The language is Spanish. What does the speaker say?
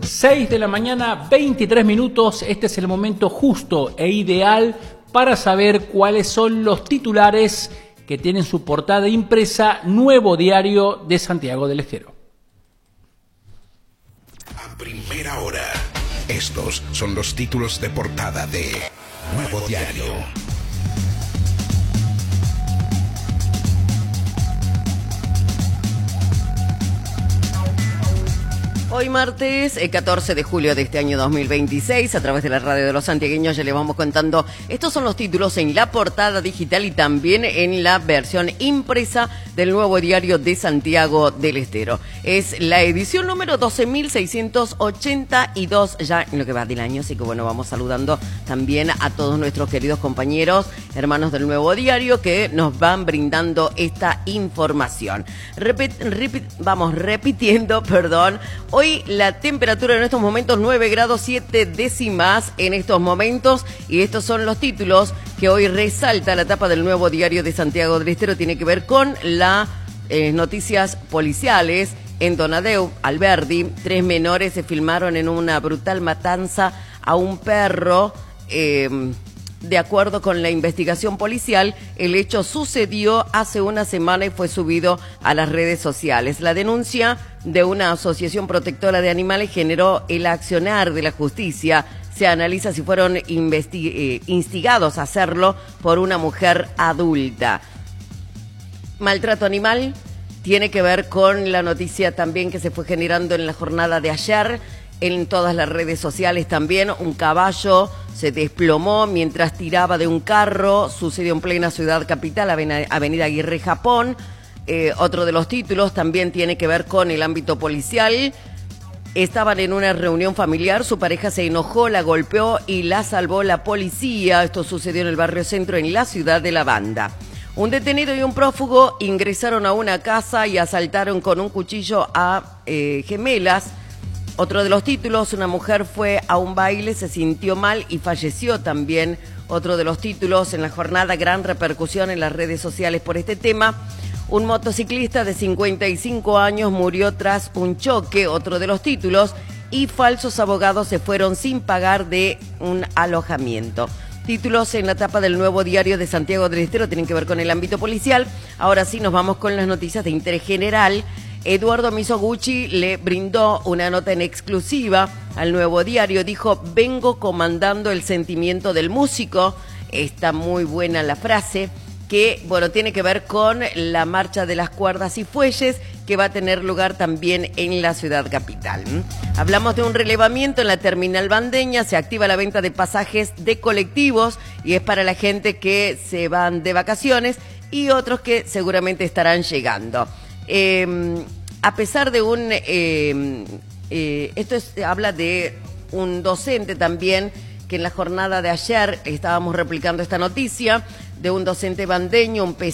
6 de la mañana, 23 minutos. Este es el momento justo e ideal para saber cuáles son los titulares que tienen su portada impresa Nuevo Diario de Santiago del Estero. A primera hora, estos son los títulos de portada de Nuevo Diario. Hoy martes, 14 de julio de este año 2026, a través de la radio de los santiagueños ya les vamos contando. Estos son los títulos en la portada digital y también en la versión impresa del Nuevo Diario de Santiago del Estero. Es la edición número 12.682 ya en lo que va del año, así que bueno, vamos saludando también a todos nuestros queridos compañeros, hermanos del Nuevo Diario, que nos van brindando esta información. Vamos repitiendo, Hoy la temperatura en estos momentos 9 grados 7 décimas en estos momentos, y estos son los títulos que hoy resalta la tapa del Nuevo Diario de Santiago del Estero. Tiene que ver con las noticias policiales. En Donadeu, Alberdi, 3 menores se filmaron en una brutal matanza a un perro. De acuerdo con la investigación policial, el hecho sucedió hace una semana y fue subido a las redes sociales. La denuncia de una asociación protectora de animales generó el accionar de la justicia. Se analiza si fueron instigados a hacerlo por una mujer adulta. Maltrato animal tiene que ver con la noticia también que se fue generando en la jornada de ayer. En todas las redes sociales también, un caballo se desplomó mientras tiraba de un carro. Sucedió en plena ciudad capital, Avenida Aguirre, Japón. Otro de los títulos también tiene que ver con el ámbito policial. Estaban en una reunión familiar, su pareja se enojó, la golpeó y la salvó la policía. Esto sucedió en el barrio Centro, en la ciudad de La Banda. Un detenido y un prófugo ingresaron a una casa y asaltaron con un cuchillo a gemelas. Otro de los títulos, una mujer fue a un baile, se sintió mal y falleció también. Otro de los títulos en la jornada, gran repercusión en las redes sociales por este tema. Un motociclista de 55 años murió tras un choque. Otro de los títulos, y falsos abogados se fueron sin pagar de un alojamiento. Títulos en la tapa del Nuevo Diario de Santiago del Estero tienen que ver con el ámbito policial. Ahora sí nos vamos con las noticias de interés general. Eduardo Mizoguchi le brindó una nota en exclusiva al Nuevo Diario. Dijo: vengo comandando el sentimiento del músico. Está muy buena la frase, que bueno, tiene que ver con la marcha de las cuerdas y fuelles que va a tener lugar también en la ciudad capital. Hablamos de un relevamiento en la terminal bandeña. Se activa la venta de pasajes de colectivos y es para la gente que se van de vacaciones y otros que seguramente estarán llegando. A pesar de habla de un docente también, que en la jornada de ayer estábamos replicando esta noticia, de un docente bandeño, un